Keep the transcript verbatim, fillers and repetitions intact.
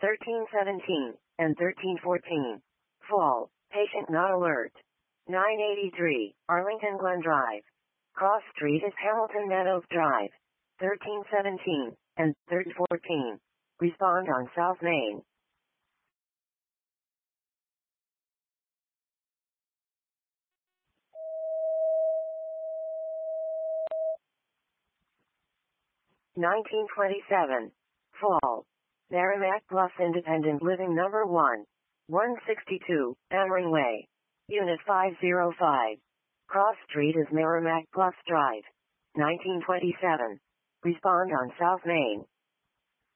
thirteen seventeen, and thirteen fourteen. Fall. Patient not alert. nine eighty-three, Arlington Glen Drive. Cross Street is Hamilton Meadows Drive. thirteen seventeen, and thirteen fourteen. Respond on South Main. nineteen twenty-seven. Fall. Merrimack Bluff Independent Living Number one. one sixty-two, Amring Way. Unit five oh five. Cross Street is Merrimack Bluff Drive. nineteen twenty-seven. Respond on South Main.